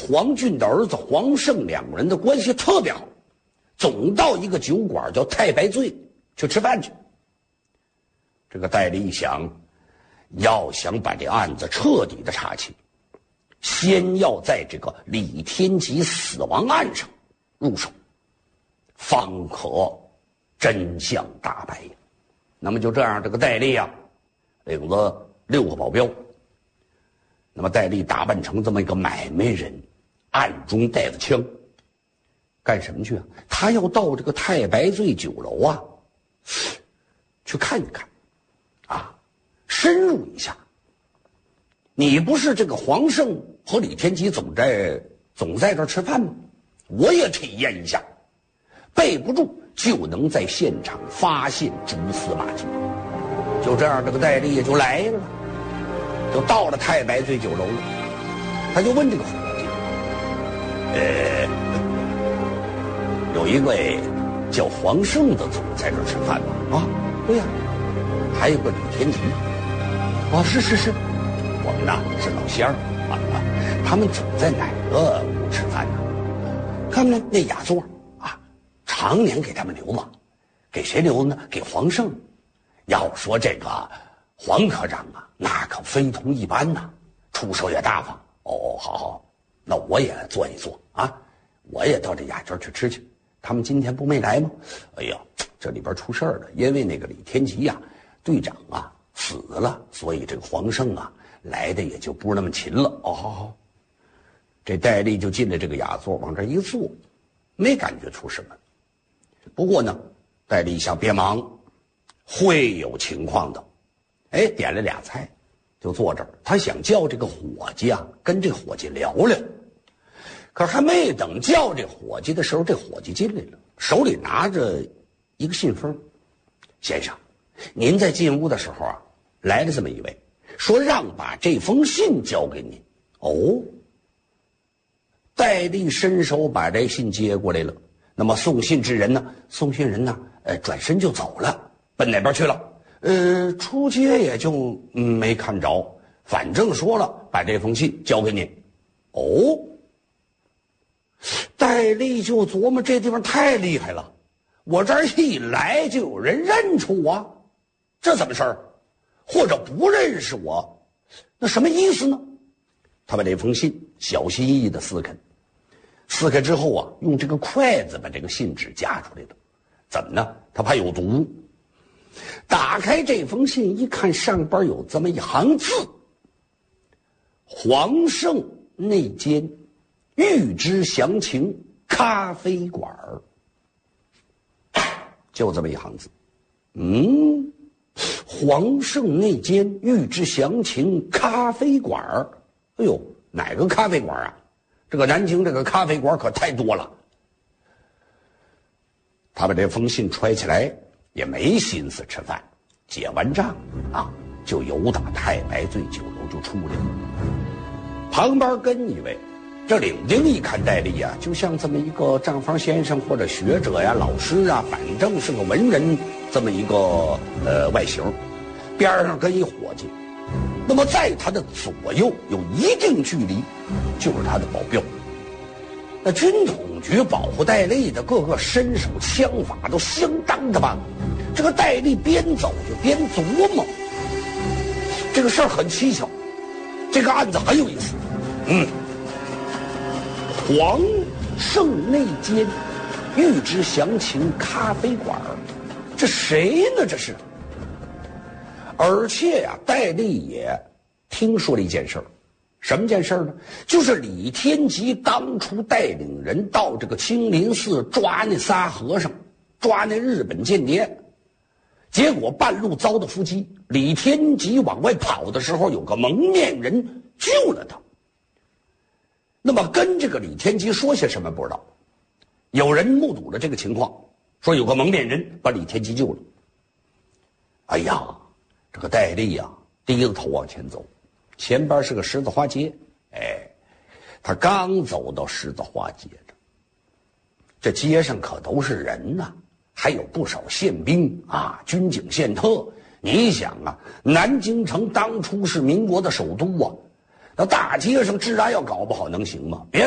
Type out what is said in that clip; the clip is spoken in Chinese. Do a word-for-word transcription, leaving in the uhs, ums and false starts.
黄俊的儿子黄胜两个人的关系特别好，总到一个酒馆叫太白醉去吃饭去。这个戴笠一想，要想把这案子彻底的查清，先要在这个李天吉死亡案上入手，方可真相大白呀。那么就这样，这个戴笠啊，领了六个保镖。那么戴笠打扮成这么一个买卖人，暗中带着枪，干什么去啊？他要到这个太白醉酒楼啊，去看一看，啊，深入一下。你不是这个黄胜和李天吉总在总在这儿吃饭吗？我也体验一下，备不住就能在现场发现蛛丝马迹。就这样，这个戴笠也就来了。就到了太白醉酒楼了，他就问这个伙计：“呃，有一位叫黄胜的总在这儿吃饭吗？”“啊，对呀。”“还有个李天吉。”“哦，是是是，我们呐是老乡啊，他们总在哪个屋吃饭呢？看看那雅座啊，常年给他们留着，给谁留呢？给黄胜。要说这个黄科长啊，那可非同一般呐，出手也大方。哦哦，好好，那我也做一做啊，我也到这雅间去吃去。他们今天不没来吗？哎呀，这里边出事儿了，因为那个李天吉呀、啊，队长啊死了，所以这个黄胜啊来的也就不是那么勤了。哦，好好，这戴笠就进了这个雅座，往这一坐，没感觉出什么。不过呢，戴笠想别忙，会有情况的。哎，点了俩菜，就坐这儿。他想叫这个伙计啊，跟这伙计聊聊。可还没等叫这伙计的时候，这伙计进来了，手里拿着一个信封。先生，您在进屋的时候啊，来了这么一位，说让把这封信交给您。哦，戴笠伸手把这信接过来了。那么送信之人呢，送信人呢，呃，转身就走了，奔哪边去了？呃，出街也就、嗯、没看着，反正说了把这封信交给你。哦，戴笠就琢磨这地方太厉害了，我这儿一来就有人认出我，这怎么事儿？或者不认识我，那什么意思呢？他把这封信小心翼翼的撕开，撕开之后啊，用这个筷子把这个信纸夹出来了。怎么呢？他怕有毒。打开这封信一看，上边有这么一行字：黄胜内奸，预知详情，咖啡馆。就这么一行字。嗯，黄胜内奸，预知详情，咖啡馆。哎呦，哪个咖啡馆啊？这个南京这个咖啡馆可太多了。他把这封信揣起来，也没心思吃饭，结完账啊，就由打太白醉酒楼就出来了。旁边跟一位，这领兵一看戴笠啊，就像这么一个账房先生或者学者呀、老师啊，反正是个文人这么一个呃外形。边上跟一伙计，那么在他的左右有一定距离，就是他的保镖。那军统局保护戴笠的个个身手枪法都相当的棒。这个戴笠边走就边琢磨，这个事儿很蹊跷，这个案子很有意思。嗯，黄胜内奸，预知详情，咖啡馆，这谁呢？这是。而且呀、啊，戴笠也听说了一件事儿。什么件事呢？就是李天吉当初带领人到这个青林寺抓那仨和尚，抓那日本间谍，结果半路遭到伏击。李天吉往外跑的时候，有个蒙面人救了他。那么跟这个李天吉说些什么不知道，有人目睹了这个情况，说有个蒙面人把李天吉救了。哎呀，这个戴笠呀，低着头往前走。前边是个十字花街，哎，他刚走到十字花街这，这街上可都是人呐、啊，还有不少宪兵啊，军警宪特。你想啊，南京城当初是民国的首都啊，那大街上治安要搞不好能行吗？别